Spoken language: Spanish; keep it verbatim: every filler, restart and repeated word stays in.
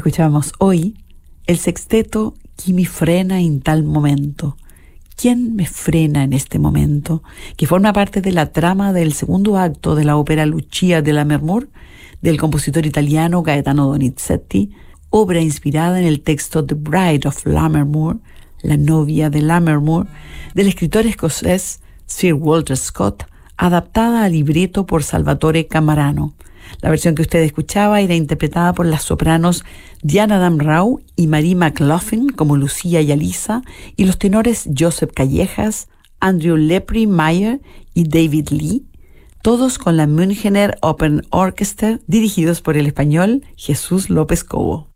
Escuchamos hoy el sexteto Chi mi frena in tal momento. ¿Quién me frena en este momento?, que forma parte de la trama del segundo acto de la ópera Lucia de Lammermoor, del compositor italiano Gaetano Donizetti, obra inspirada en el texto The Bride of Lammermoor, la novia de Lammermoor, del escritor escocés Sir Walter Scott, adaptada a libreto por Salvatore Camarano. La versión que usted escuchaba era interpretada por las sopranos Diana Damrau y Marie McLaughlin como Lucía y Alisa, y los tenores Joseph Callejas, Andrew Lepre Meyer y David Lee, todos con la Münchener Open Orchestra, dirigidos por el español Jesús López Cobo.